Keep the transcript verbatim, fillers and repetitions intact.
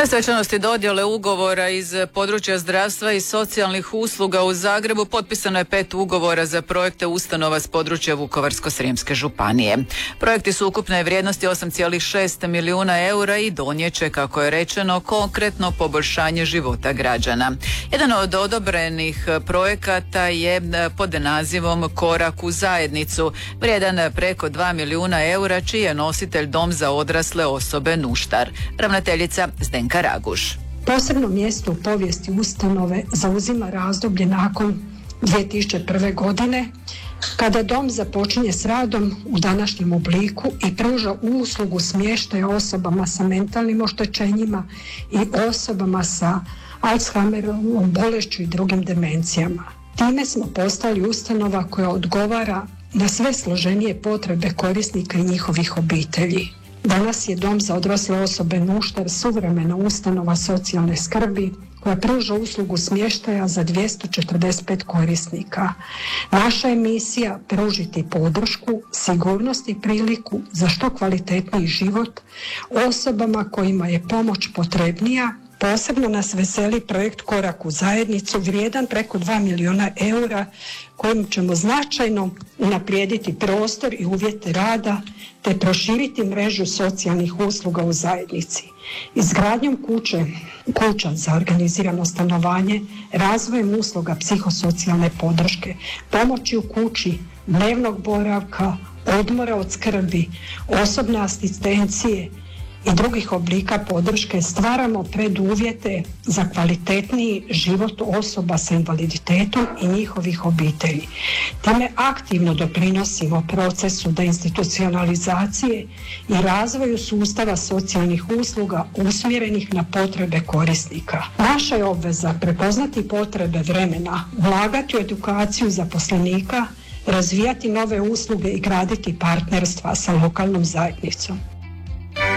Na svečanosti dodjele ugovora iz područja zdravstva i socijalnih usluga u Zagrebu potpisano je pet ugovora za projekte ustanova s područja Vukovarsko-srijemske županije. Projekti su ukupne vrijednosti osam zarez šest milijuna eura i donijet će, kako je rečeno, konkretno poboljšanje života građana. Jedan od odobrenih projekata je pod nazivom Korak u zajednicu, vrijedan preko dva milijuna eura, čiji je nositelj Dom za odrasle osobe Nuštar. Ravnateljica Zdenka Raguš. Posebno mjesto u povijesti ustanove zauzima razdoblje nakon dvije tisuće prve. godine, kada dom započinje s radom u današnjem obliku i pruža uslugu smještaja osobama sa mentalnim oštećenjima i osobama sa Alzheimerovom bolešću i drugim demencijama. Time smo postali ustanova koja odgovara na sve složenije potrebe korisnika i njihovih obitelji. Danas je Dom za odrasle osobe Nuštar suvremena ustanova socijalne skrbi koja pruža uslugu smještaja za dvjesto četrdeset pet korisnika. Naša je misija pružiti podršku, sigurnost i priliku za što kvalitetniji život osobama kojima je pomoć potrebnija. Posebno nas veseli projekt Korak u zajednicu vrijedan preko dva milijuna eura, kojim ćemo značajno unaprijediti prostor i uvjete rada te proširiti mrežu socijalnih usluga u zajednici. Izgradnjom kuće, kuća za organizirano stanovanje, razvojem usluga psihosocijalne podrške, pomoći u kući, dnevnog boravka, odmora od skrbi, osobne asistencije i drugih oblika podrške stvaramo preduvjete za kvalitetniji život osoba sa invaliditetom i njihovih obitelji. Time aktivno doprinosimo procesu deinstitucionalizacije i razvoju sustava socijalnih usluga usmjerenih na potrebe korisnika. Naša je obveza prepoznati potrebe vremena, ulagati u edukaciju zaposlenika, razvijati nove usluge i graditi partnerstva sa lokalnom zajednicom.